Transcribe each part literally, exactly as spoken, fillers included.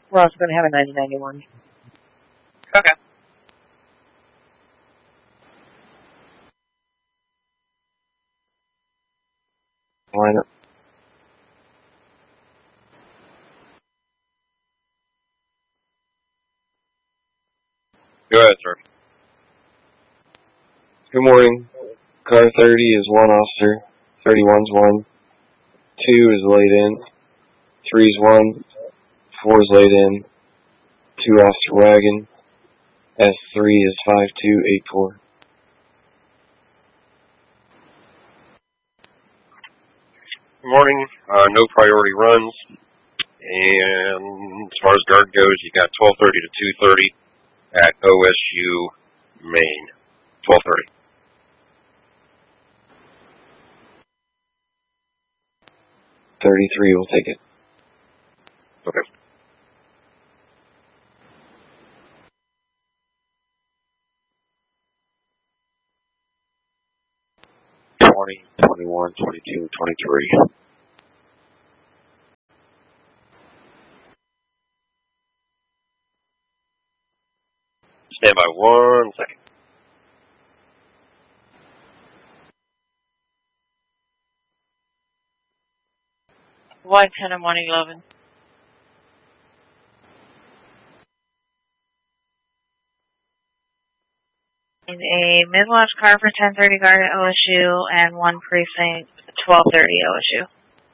We're also going to have a ninety ninety-one. Okay. Line up. Go ahead, sir. Good morning. Car thirty is one officer. thirty-one's one. two is laid in. three is one. four is laid in. two officer wagon. S three is five two eight four. Good morning. Uh, no priority runs. And as far as guard goes, you got twelve thirty to two thirty at O S U Main. twelve thirty. thirty-three will take it. Okay. twenty, twenty-one, twenty-two, twenty-three. Stand by one second. one ten and one eleven. In a mid-watch car for ten thirty guard at O S U and one precinct twelve thirty O S U.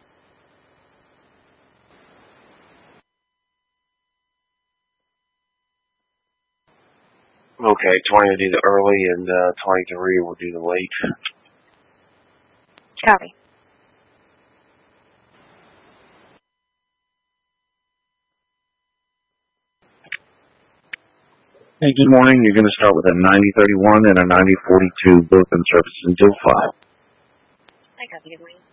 Okay, twenty will do the early and uh, twenty-three will do the late. Copy. Hey, good morning. You're going to start with a ninety thirty-one and a ninety forty-two, both in service until five. I got the